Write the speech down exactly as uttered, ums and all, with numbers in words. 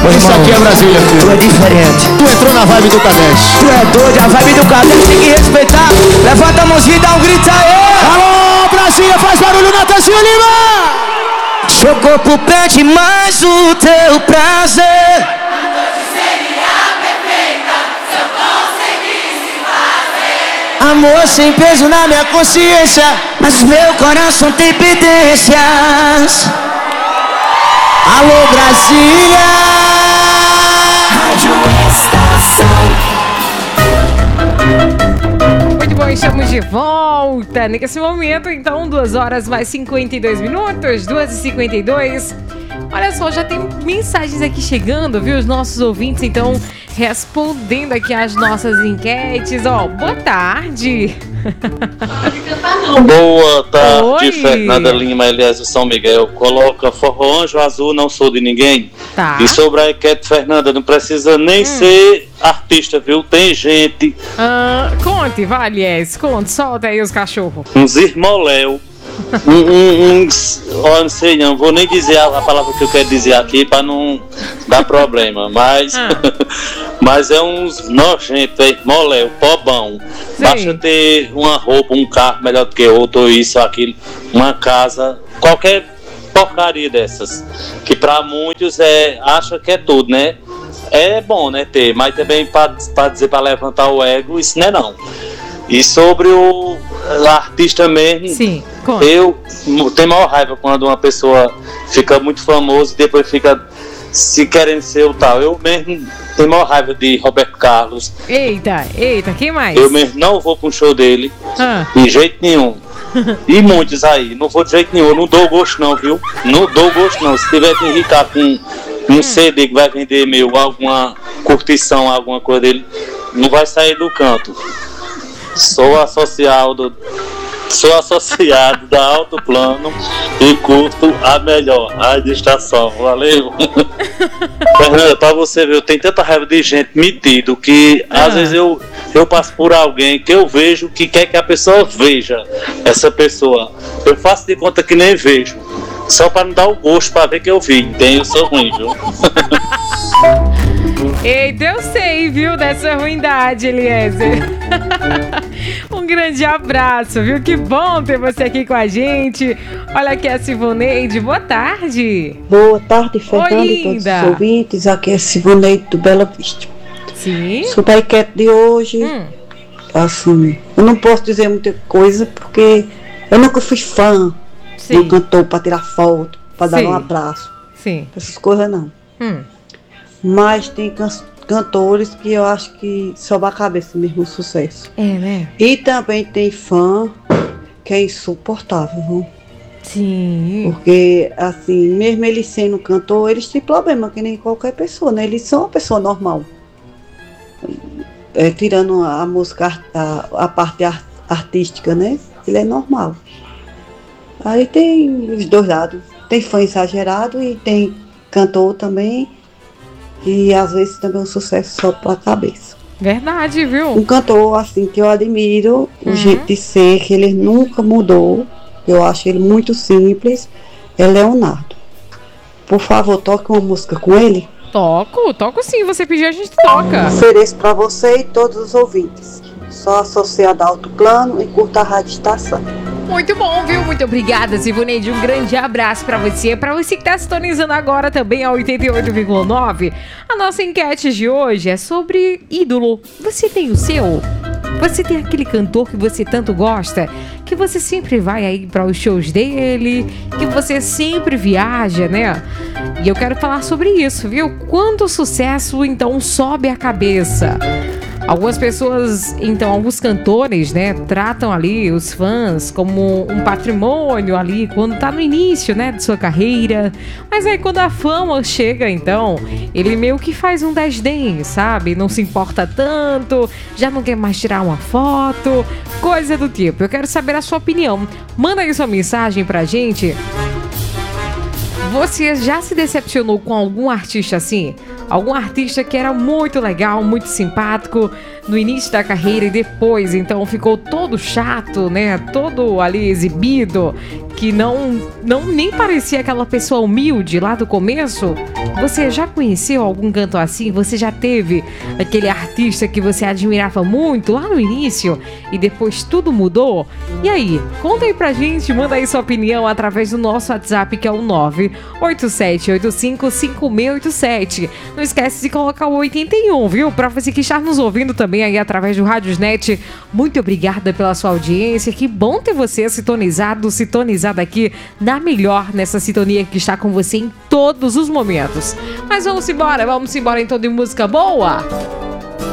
Isso aqui é Brasília, filho. Tu é diferente. Tu entrou na vibe do Cadete. Tu é doido, a vibe do Cadete tem que respeitar. Levanta a mãozinha e dá um grito aí. Alô, Brasília, faz barulho, Natanzinho Lima. Seu corpo pede mais o teu prazer. Amor sem peso na minha consciência, mas meu coração tem pendências. Alô, Brasília. Rádio Estação. Muito bom, estamos de volta. Nesse momento, então, duas horas mais cinquenta e dois minutos, duas e cinquenta e dois. Olha só, já tem mensagens aqui chegando, viu? Os nossos ouvintes, então, respondendo aqui as nossas enquetes. Ó, boa tarde. Boa tarde, Oi. Fernanda Lima, Elias de São Miguel. Coloca Forró Anjo Azul, Não Sou de Ninguém. Tá. E sobre a enquete, Fernanda, não precisa nem hum. ser artista, viu? Tem gente. Ah, conte, vai, Elias, conte, solta aí os cachorros. Uns irmoléu. um, um, um, ó, não sei não, vou nem dizer a, a palavra que eu quero dizer aqui para não dar problema, mas ah. mas é uns nojentos, é moléu, pobão. Sim. Basta ter uma roupa, um carro melhor do que outro, isso, aquilo, uma casa, qualquer porcaria dessas, que para muitos é, acha que é tudo, né? É bom, né, ter, mas também para dizer, para levantar o ego, isso não é não. E sobre o artista mesmo, sim, eu tenho maior raiva quando uma pessoa fica muito famosa e depois fica se querendo ser o tal. Eu mesmo tenho maior raiva de Roberto Carlos. Eita, eita, quem mais? Eu mesmo não vou para um show dele, ah. de jeito nenhum. E muitos aí, não vou de jeito nenhum, eu não dou gosto não, viu? Não dou gosto não. Se tiver que enricar com um hum. C D que vai vender meu, alguma curtição, alguma coisa dele, não vai sair do canto. Sou associado, sou associado da Alto Plano e curto a melhor, a de estação. Valeu. Fernanda, pra você ver, eu tenho tanta raiva de gente metido que ah. às vezes eu, eu passo por alguém que eu vejo que quer que a pessoa veja essa pessoa. Eu faço de conta que nem vejo, só para não dar o gosto para ver que eu vi. Tem, eu sou ruim, viu? Eita, eu sei, viu, dessa ruindade, Eliezer. Um grande abraço, viu? Que bom ter você aqui com a gente. Olha aqui a Sivoneide, boa tarde. Boa tarde, Fernanda e todos os ouvintes. Aqui é a Sivoneide do Bela Vista. Sim. Sobre a enquete de hoje, hum. assim, eu não posso dizer muita coisa porque eu nunca fui fã de um cantor para tirar foto, para dar um abraço. Sim. Essas coisas não. Hum. Mas tem can- cantores que eu acho que sobe a cabeça mesmo o sucesso. É, né? E também tem fã que é insuportável, viu? Sim. Porque, assim, mesmo eles sendo cantor, eles têm problema, que nem qualquer pessoa, né? Eles são uma pessoa normal. É, tirando a música, a, a parte art- artística, né? Ele é normal. Aí tem os dois lados. Tem fã exagerado e tem cantor também. E às vezes também um sucesso só pra cabeça. Verdade, viu? Um cantor assim que eu admiro, uhum. o jeito de ser, que ele nunca mudou. Eu acho ele muito simples. É Leonardo. Por favor, toque uma música com ele. Toco, toco sim. Você pediu, a gente toca. Ofereço pra você e todos os ouvintes. Sou associada a Alto Plano e curta a Rádio Estação. Muito bom, viu? Muito obrigada, Sivoneide. Um grande abraço pra você. Pra você que tá sintonizando agora também a oitenta e oito vírgula nove. A nossa enquete de hoje é sobre ídolo. Você tem o seu? Você tem aquele cantor que você tanto gosta? Que você sempre vai aí para os shows dele? Que você sempre viaja, né? E eu quero falar sobre isso, viu? Quanto sucesso, então, sobe a cabeça. Algumas pessoas, então, alguns cantores, né, tratam ali os fãs como um patrimônio ali, quando tá no início, né, de sua carreira. Mas aí quando a fama chega, então, ele meio que faz um desdém, sabe? Não se importa tanto, já não quer mais tirar uma foto, coisa do tipo. Eu quero saber a sua opinião. Manda aí sua mensagem pra gente. Você já se decepcionou com algum artista assim? algum artista que era muito legal, muito simpático no início da carreira e depois, então, ficou todo chato, né? Todo ali exibido, que não, não nem parecia aquela pessoa humilde lá do começo. Você já conheceu algum cantor assim? Você já teve aquele artista que você admirava muito lá no início e depois tudo mudou? E aí, conta aí pra gente, manda aí sua opinião através do nosso WhatsApp, que é o nove oito sete oito cinco cinco seis oito sete. Não esquece de colocar o oitenta e um, viu? Pra você que está nos ouvindo também aí através do Radiosnet, muito obrigada pela sua audiência. Que bom ter você sintonizado, sintonizado aqui na melhor, nessa sintonia que está com você em todos os momentos. Mas vamos embora, vamos embora então de música boa.